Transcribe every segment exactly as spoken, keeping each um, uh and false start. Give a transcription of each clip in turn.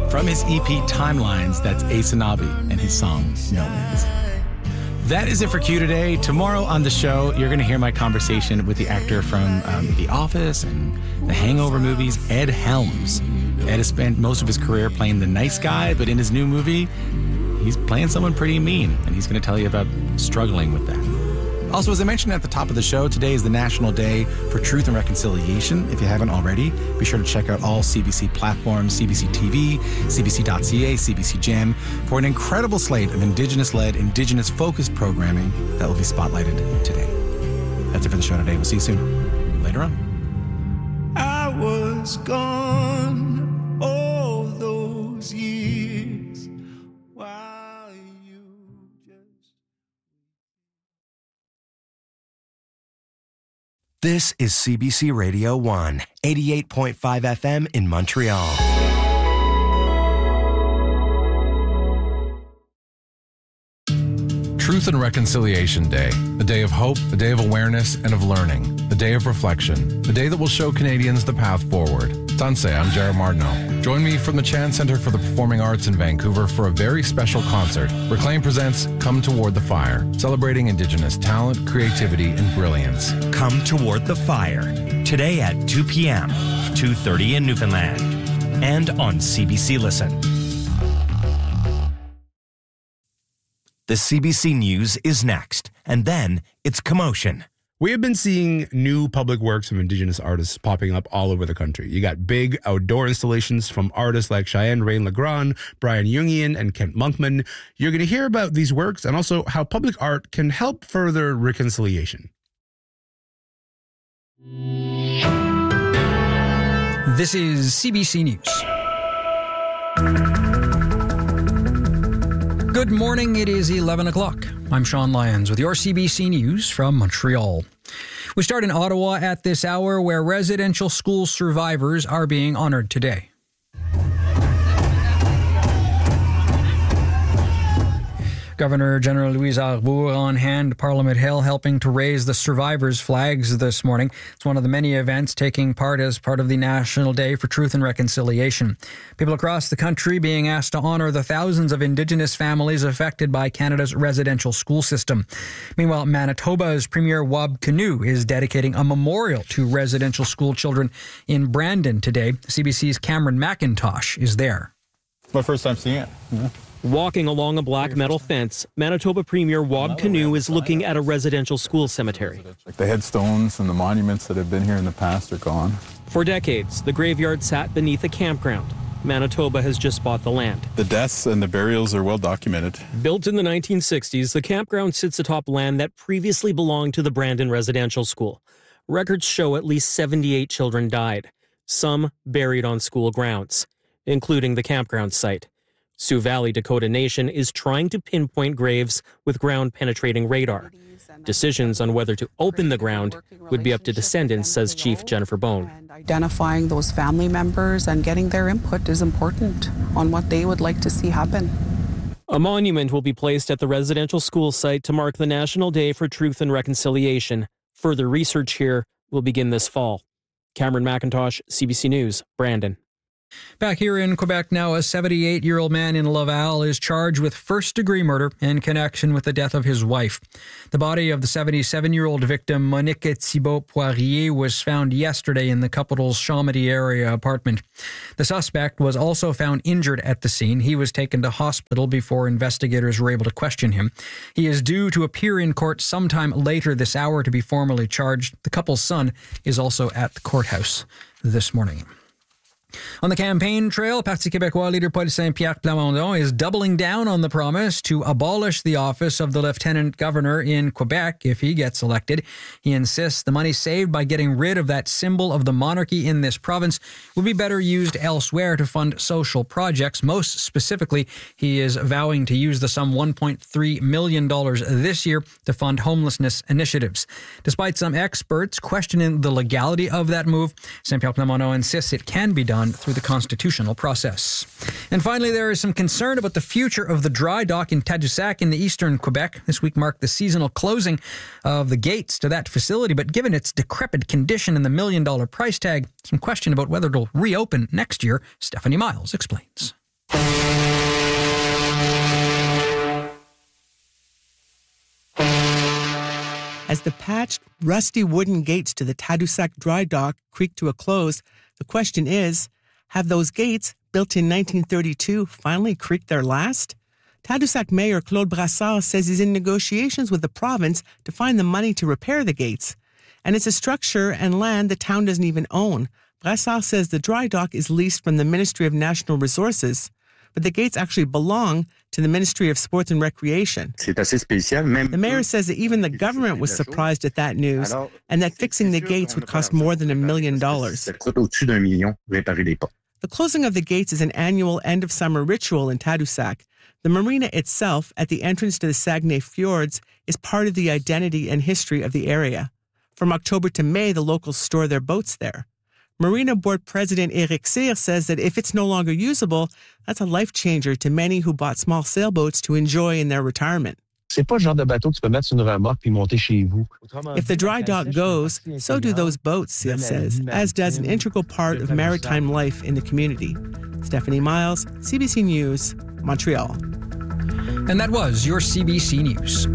From his E P Timelines, that's Ace Anabi and his song No Man's. That is it for Q today. Tomorrow on the show, you're going to hear my conversation with the actor from um, The Office and the Hangover movies, Ed Helms. Ed has spent most of his career playing the nice guy, but in his new movie, he's playing someone pretty mean, and he's going to tell you about struggling with that. Also, as I mentioned at the top of the show, today is the National Day for Truth and Reconciliation. If you haven't already, be sure to check out all C B C platforms, C B C T V, C B C dot C A, C B C Gem, for an incredible slate of Indigenous-led, Indigenous-focused programming that will be spotlighted today. That's it for the show today. We'll see you soon. Later on. I was gone all those years while you just... This is C B C Radio one, eighty-eight point five F M in Montreal. Truth and Reconciliation Day, a day of hope, a day of awareness and of learning, a day of reflection, a day that will show Canadians the path forward. Tanse, I'm Jared Martineau. Join me from the Chan Centre for the Performing Arts in Vancouver for a very special concert. Reclaim presents Come Toward the Fire, celebrating Indigenous talent, creativity, and brilliance. Come Toward the Fire, today at two p.m., two thirty in Newfoundland, and on C B C Listen. The C B C News is next, and then it's Commotion. We have been seeing new public works of Indigenous artists popping up all over the country. You got big outdoor installations from artists like Cheyenne Rain-Legrand, Brian Jungian, and Kent Monkman. You're going to hear about these works and also how public art can help further reconciliation. This is C B C News. Good morning, it is eleven o'clock. I'm Sean Lyons with your C B C News from Montreal. We start in Ottawa at this hour where residential school survivors are being honoured today. Governor General Louise Arbour on hand Parliament Hill helping to raise the survivors' flags this morning. It's one of the many events taking part as part of the National Day for Truth and Reconciliation. People across the country being asked to honour the thousands of Indigenous families affected by Canada's residential school system. Meanwhile, Manitoba's Premier Wab Kinew is dedicating a memorial to residential school children in Brandon today. C B C's Cameron McIntosh is there. It's my first time seeing it. Yeah. Walking along a black metal fence, Manitoba Premier Wab Kinew is looking at a residential school cemetery. The headstones and the monuments that have been here in the past are gone. For decades, the graveyard sat beneath a campground. Manitoba has just bought the land. The deaths and the burials are well documented. Built in the nineteen sixties, the campground sits atop land that previously belonged to the Brandon Residential School. Records show at least seventy-eight children died, some buried on school grounds, including the campground site. Sioux Valley Dakota Nation is trying to pinpoint graves with ground-penetrating radar. Decisions on whether to open the ground would be up to descendants, says Chief Jennifer Bone. Identifying those family members and getting their input is important on what they would like to see happen. A monument will be placed at the residential school site to mark the National Day for Truth and Reconciliation. Further research here will begin this fall. Cameron McIntosh, C B C News, Brandon. Back here in Quebec now, a seventy-eight-year-old man in Laval is charged with first-degree murder in connection with the death of his wife. The body of the seventy-seven-year-old victim, Monique Thibault Poirier, was found yesterday in the couple's Chomedy area apartment. The suspect was also found injured at the scene. He was taken to hospital before investigators were able to question him. He is due to appear in court sometime later this hour to be formally charged. The couple's son is also at the courthouse this morning. On the campaign trail, Parti Québécois leader Paul Saint-Pierre Plamondon is doubling down on the promise to abolish the office of the lieutenant governor in Quebec if he gets elected. He insists the money saved by getting rid of that symbol of the monarchy in this province would be better used elsewhere to fund social projects. Most specifically, he is vowing to use the sum one point three million dollars this year to fund homelessness initiatives. Despite some experts questioning the legality of that move, Saint-Pierre Plamondon insists it can be done through the constitutional process. And finally, there is some concern about the future of the dry dock in Tadoussac in the eastern Quebec. This week marked the seasonal closing of the gates to that facility, but given its decrepit condition and the million dollar price tag, some question about whether it'll reopen next year. Stephanie Miles explains. As the patched, rusty wooden gates to the Tadoussac dry dock creak to a close, the question is, have those gates, built in nineteen thirty-two, finally creaked their last? Tadoussac Mayor Claude Brassard says he's in negotiations with the province to find the money to repair the gates. And it's a structure and land the town doesn't even own. Brassard says the dry dock is leased from the Ministry of National Resources, but the gates actually belong to the Ministry of Sports and Recreation. The mayor says that even the government was surprised at that news and that fixing the gates would cost more than a million dollars. The closing of the gates is an annual end-of-summer ritual in Tadoussac. The marina itself, at the entrance to the Saguenay Fjords, is part of the identity and history of the area. From October to May, the locals store their boats there. Marina Board President Eric Cyr says that if it's no longer usable, that's a life changer to many who bought small sailboats to enjoy in their retirement. C'est pas le genre de bateau que tu peux mettre sur une remorque puis monter chez vous. If the dry dock goes, so do those boats, Cyr says, as does an integral part of maritime life in the community. Stephanie Miles, C B C News, Montreal. And that was your C B C News.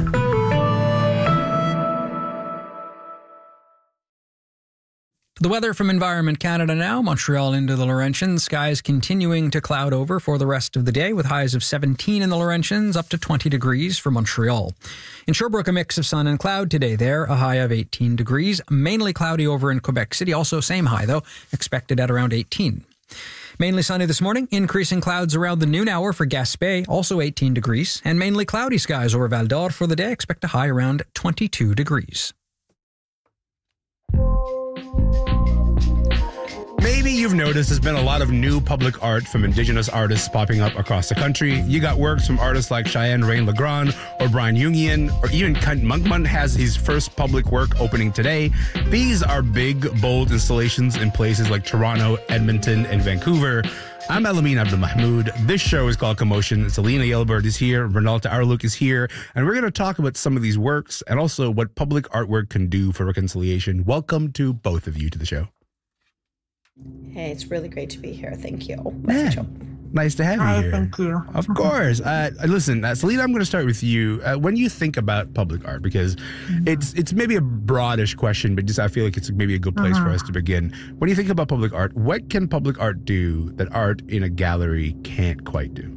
The weather from Environment Canada now. Montreal into the Laurentians. Skies continuing to cloud over for the rest of the day with highs of seventeen in the Laurentians, up to twenty degrees for Montreal. In Sherbrooke, a mix of sun and cloud today there, a high of eighteen degrees. Mainly cloudy over in Quebec City, also same high though, expected at around eighteen. Mainly sunny this morning, increasing clouds around the noon hour for Gaspé, also eighteen degrees. And mainly cloudy skies over Val d'Or for the day, expect a high around twenty-two degrees. Maybe you've noticed there's been a lot of new public art from Indigenous artists popping up across the country. You got works from artists like Cheyenne Rain-Legrand or Brian Jungian, or even Kent Monkman has his first public work opening today. These are big, bold installations in places like Toronto, Edmonton, and Vancouver. I'm Elamin Abdelmahmoud. This show is called Commotion. Selena Yelbert is here. Renalta Arluk is here. And we're going to talk about some of these works and also what public artwork can do for reconciliation. Welcome to both of you to the show. Hey, it's really great to be here. Thank you. Yeah. Nice to have Hi, you here. Thank you. Of course. Uh, listen, uh, Selena, I'm going to start with you. Uh, when you think about public art, because mm-hmm. it's it's maybe a broadish question, but just I feel like it's maybe a good place mm-hmm. for us to begin. When you think about public art, what can public art do that art in a gallery can't quite do?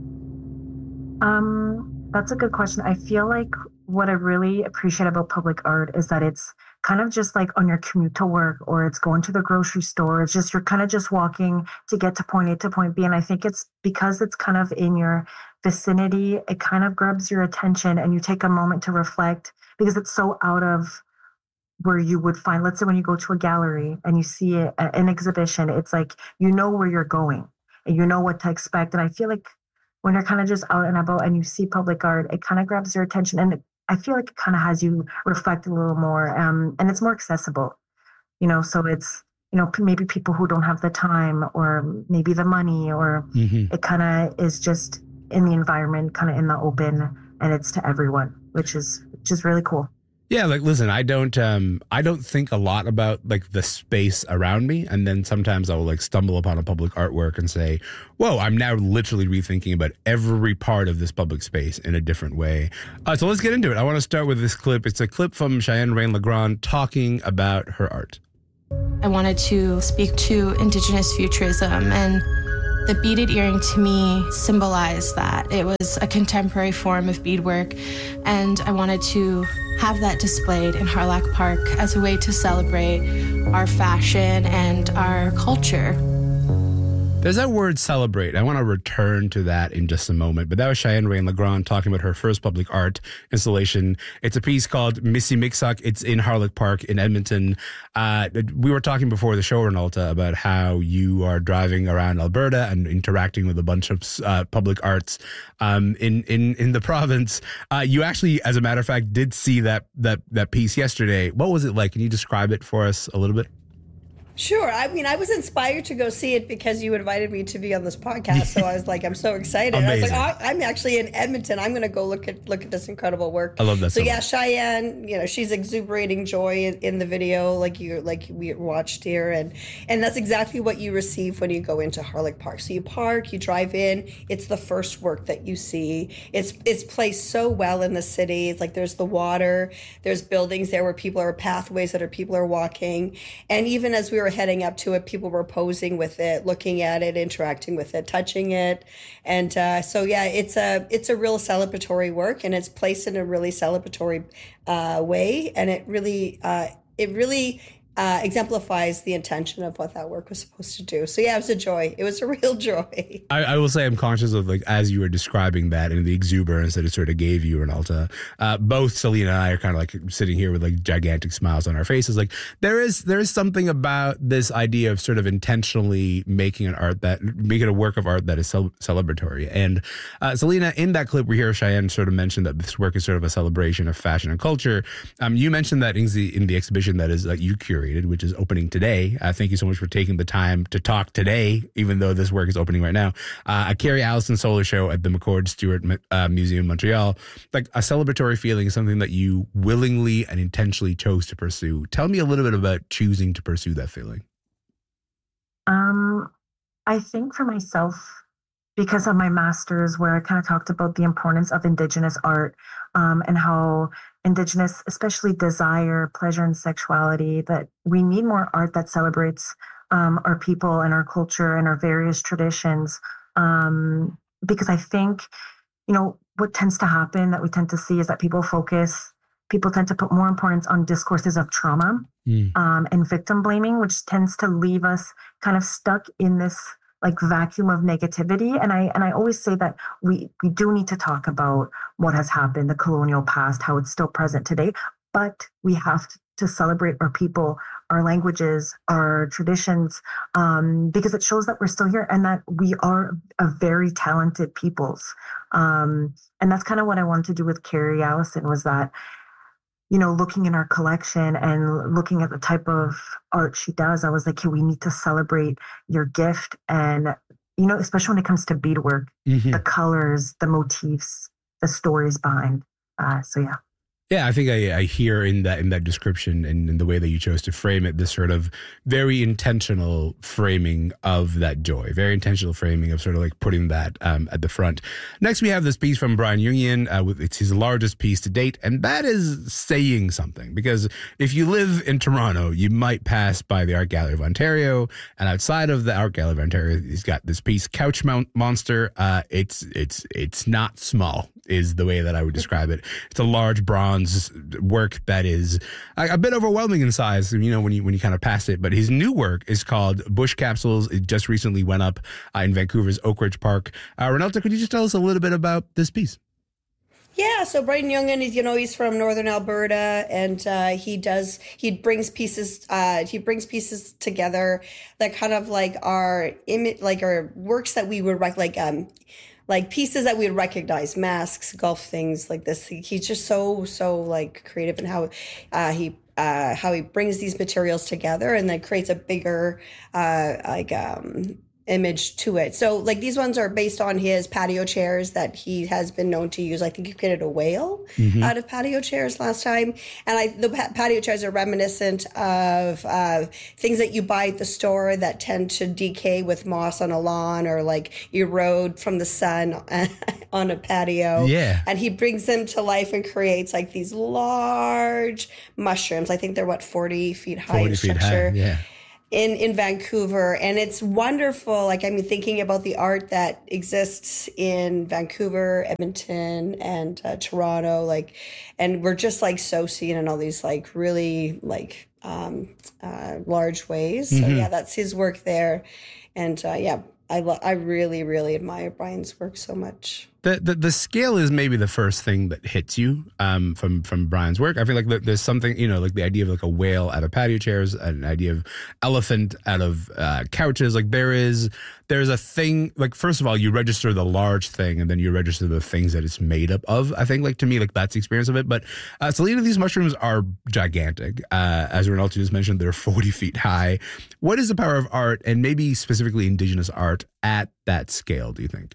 Um, that's a good question. I feel like what I really appreciate about public art is that it's kind of just like on your commute to work, or it's going to the grocery store. It's just, you're kind of just walking to get to point A to point B. And I think it's because it's kind of in your vicinity, it kind of grabs your attention and you take a moment to reflect because it's so out of where you would find, let's say when you go to a gallery and you see a, an exhibition, it's like, you know where you're going and you know what to expect. And I feel like when you're kind of just out and about and you see public art, it kind of grabs your attention and it, I feel like it kind of has you reflect a little more, um, and it's more accessible, you know, so it's, you know, maybe people who don't have the time or maybe the money, or mm-hmm. it kind of is just in the environment, kind of in the open, and it's to everyone, which is, which is really cool. Yeah, like, listen, I don't, um, I don't think a lot about like the space around me, and then sometimes I'll like stumble upon a public artwork and say, "Whoa!" I'm now literally rethinking about every part of this public space in a different way. Uh, so let's get into it. I want to start with this clip. It's a clip from Cheyenne Rain-Legrand talking about her art. I wanted to speak to Indigenous futurism, and the beaded earring to me symbolized that. It was a contemporary form of beadwork, and I wanted to have that displayed in Harlack Park as a way to celebrate our fashion and our culture. There's that word celebrate. I want to return to that in just a moment. But that was Cheyenne Rain-Legrand talking about her first public art installation. It's a piece called Missimiksak. It's in Harlack Park in Edmonton. Uh, we were talking before the show, Renalta, about how you are driving around Alberta and interacting with a bunch of uh, public arts um, in, in, in the province. Uh, you actually, as a matter of fact, did see that, that, that piece yesterday. What was it like? Can you describe it for us a little bit? Sure. I mean, I was inspired to go see it because you invited me to be on this podcast. So I was like, I'm so excited. I was like, oh, I'm actually in Edmonton. I'm going to go look at look at this incredible work. I love that. So, so yeah, much. Cheyenne, you know, she's exuberating joy in, in the video, like you like we watched here, and and that's exactly what you receive when you go into Harlech Park. So you park, you drive in. It's the first work that you see. It's it's placed so well in the city. It's like there's the water, there's buildings there where people are pathways that are people are walking, and even as we were heading up to it, people were posing with it, looking at it, interacting with it, touching it. And uh, so, yeah, it's a it's a real celebratory work, and it's placed in a really celebratory uh, way. And it really, uh, it really uh, exemplifies the intention of what that work was supposed to do. So, yeah, it was a joy. It was a real joy. I, I will say I'm conscious of, like, as you were describing that and the exuberance that it sort of gave you, Renalta, uh, both Selena and I are kind of like sitting here with like gigantic smiles on our faces. Like there is there is something about this idea of sort of intentionally making an art that making a work of art that is cel- celebratory. And uh, Selena, in that clip, we hear Cheyenne sort of mention that this work is sort of a celebration of fashion and culture. Um, you mentioned that in the, in the exhibition that is that you curated, which is opening today. Uh, thank you so much for taking the time to talk today, even though this work is opening right now. Uh, a Carrie Allison solo show at the McCord Stewart uh, Museum in Montreal. Like a celebratory feeling is something that you willingly and intentionally chose to pursue. Tell me a little bit about choosing to pursue that feeling. Um, I think for myself, because of my master's, where I kind of talked about the importance of Indigenous art um, and how Indigenous, especially desire, pleasure, and sexuality, that we need more art that celebrates um, our people and our culture and our various traditions. Um, because I think, you know, what tends to happen that we tend to see is that people focus, people tend to put more importance on discourses of trauma mm. um, and victim blaming, which tends to leave us kind of stuck in this like vacuum of negativity. And I and I always say that we we do need to talk about what has happened, the colonial past, how it's still present today, but we have to, to celebrate our people, our languages, our traditions, um, because it shows that we're still here and that we are a very talented peoples. Um, and that's kind of what I wanted to do with Carrie Allison, was that, you know, looking in our collection and looking at the type of art she does, I was like, hey, we need to celebrate your gift. And, you know, especially when it comes to beadwork, mm-hmm. the colors, the motifs, the stories behind. Uh, so, yeah. Yeah, I think I, I hear in that in that description and in the way that you chose to frame it, this sort of very intentional framing of that joy, very intentional framing of sort of like putting that um, at the front. Next, we have this piece from Brian Jungian. Uh, with, it's his largest piece to date, and that is saying something, because if you live in Toronto, you might pass by the Art Gallery of Ontario, and outside of the Art Gallery of Ontario, he's got this piece, Couch Mount Monster. Uh, it's it's it's not small, is the way that I would describe it. It's a large bronze work that is a, a bit overwhelming in size, you know, when you when you kind of pass it. But his new work is called Bush Capsules. It just recently went up uh, in Vancouver's Oak Ridge Park. Uh, Renalta, could you just tell us a little bit about this piece? Yeah, so Brian Jungian is, you know, he's from Northern Alberta, and uh, he does, he brings pieces, uh, he brings pieces together that kind of like are, imi- like our works that we would rec- like, um, like pieces that we would recognize, masks, golf things like this. He, he's just so, so like creative in how uh, he, uh, how he brings these materials together and then creates a bigger, uh, like, um, image to it. So like these ones are based on his patio chairs that he has been known to use. I think he created a whale mm-hmm. out of patio chairs last time. And I, the patio chairs are reminiscent of uh, things that you buy at the store that tend to decay with moss on a lawn or like erode from the sun on a patio. Yeah. And he brings them to life and creates like these large mushrooms. I think they're what, forty feet high forty in feet structure. high, yeah. in in Vancouver, and it's wonderful. Like, I mean, thinking about the art that exists in Vancouver, Edmonton, and uh, Toronto, like, and we're just like so seen in all these like really like um, uh, large ways. Mm-hmm. So yeah, that's his work there, and uh, yeah, I lo- I really really admire Brian's work so much. The, the the scale is maybe the first thing that hits you um, from from Brian's work. I feel like there's something, you know, like the idea of like a whale out of patio chairs, an idea of elephant out of uh, couches. Like there is there's a thing. Like first of all, you register the large thing, and then you register the things that it's made up of. I think like to me, like that's the experience of it. But uh, Selena, these mushrooms are gigantic. Uh, as Ronaldo just mentioned, they're forty feet high. What is the power of art, and maybe specifically Indigenous art, at that scale, do you think?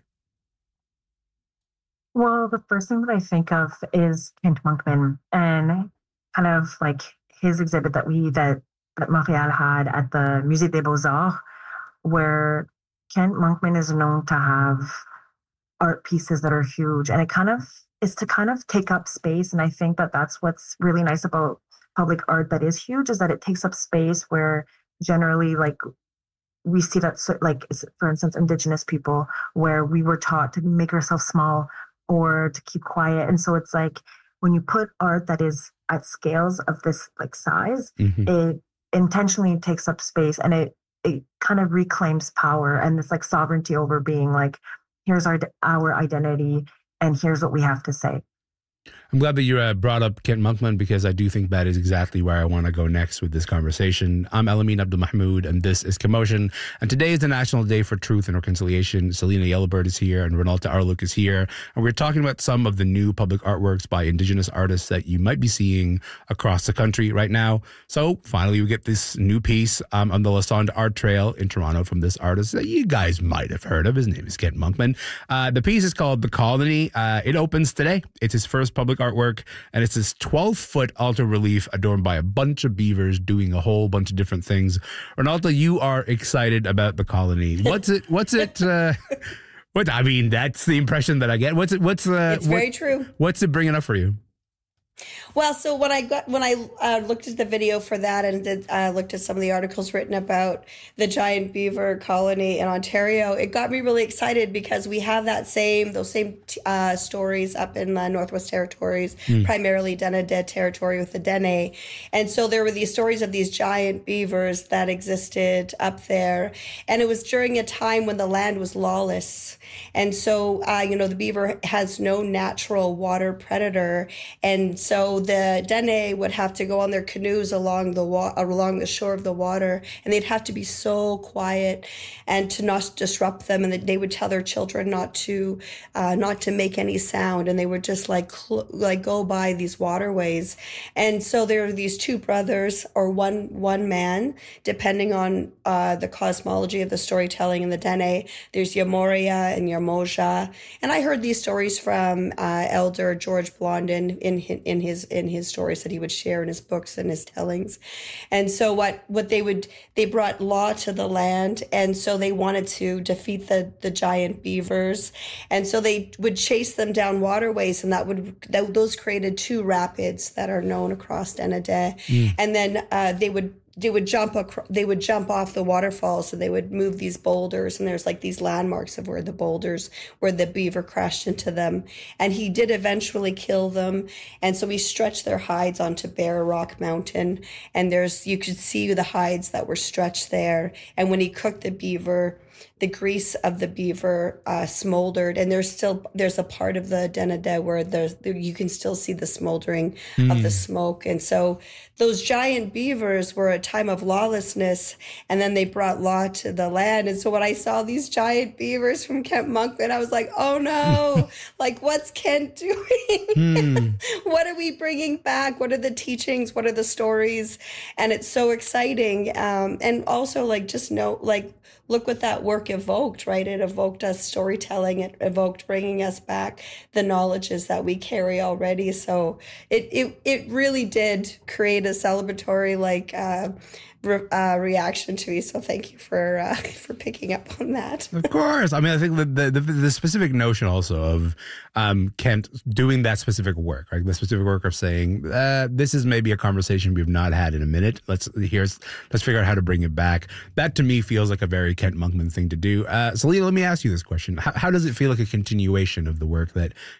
Well, the first thing that I think of is Kent Monkman and kind of like his exhibit that we that, that Montreal had at the Musée des Beaux-Arts, where Kent Monkman is known to have art pieces that are huge, and it kind of is to kind of take up space. And I think that that's what's really nice about public art that is huge, is that it takes up space where generally like we see that, like, for instance, Indigenous people, where we were taught to make ourselves small or to keep quiet. And so it's like when you put art that is at scales of this like size, mm-hmm. it intentionally takes up space, and it it kind of reclaims power and this like sovereignty over being like, here's our our identity and here's what we have to say. I'm glad that you uh, brought up Kent Monkman, because I do think that is exactly where I want to go next with this conversation. I'm Elamin Abdulmahmoud, and this is Commotion. And today is the National Day for Truth and Reconciliation. Selena Yellowbird is here, and Renalta Arluk is here. And we're talking about some of the new public artworks by Indigenous artists that you might be seeing across the country right now. So finally, we get this new piece um, on the Lassonde Art Trail in Toronto from this artist that you guys might have heard of. His name is Kent Monkman. Uh, the piece is called The Colony. Uh, it opens today. It's his first public artwork, and it's this twelve foot alto relief adorned by a bunch of beavers doing a whole bunch of different things. Renalta, you are excited about The Colony. What's it? What's it? Uh, what I mean, that's the impression that I get. What's it? What's uh, It's what, very true. What's it bringing up for you? Well, so when I got when I uh, looked at the video for that and did, uh, looked at some of the articles written about the giant beaver colony in Ontario, it got me really excited, because we have that same those same uh, stories up in the Northwest Territories, mm. primarily Dena'ina territory with the Dene, and so there were these stories of these giant beavers that existed up there, and it was during a time when the land was lawless, and so uh, you know the beaver has no natural water predator, and so the Dene would have to go on their canoes along the wa- along the shore of the water, and they'd have to be so quiet and to not disrupt them. And they would tell their children not to uh, not to make any sound, and they would just like cl- like go by these waterways. And so there are these two brothers, or one one man, depending on uh, the cosmology of the storytelling in the Dene. There's Yamoria and Yamoja, and I heard these stories from uh, Elder George Blondin in in his in his stories that he would share in his books and his tellings. And so what what they would they brought law to the land, and so they wanted to defeat the the giant beavers, and so they would chase them down waterways, and that would that, those created two rapids that are known across Dena'ina. Mm. And then uh, they would they would jump across, they would jump off the waterfalls, so they would move these boulders, and there's like these landmarks of where the boulders, where the beaver crashed into them. And he did eventually kill them, and so he stretched their hides onto Bear Rock Mountain, and there's you could see the hides that were stretched there. And when he cooked the beaver, the grease of the beaver uh, smoldered, and there's still there's a part of the Dena'ina where there's you can still see the smoldering mm. of the smoke. And so those giant beavers were a time of lawlessness, and then they brought law to the land. And so when I saw these giant beavers from Kent Monkman, I was like, oh no, like what's Kent doing? Mm. What are we bringing back? What are the teachings? What are the stories? And it's so exciting. Um, and also like just know like. Look what that work evoked, right? It evoked us storytelling. It evoked bringing us back the knowledges that we carry already. So it it it really did create a celebratory like uh, re- uh, reaction to me. So thank you for uh, for picking up on that. Of course. I mean, I think the the, the, the specific notion also of um, Kent doing that specific work, right? The specific work of saying uh, this is maybe a conversation we've not had in a minute. Let's here's let's figure out how to bring it back. That to me feels like a very Kent Monkman thing to do. Uh, Selena, let me ask you this question: how, how does it feel like a continuation of the work that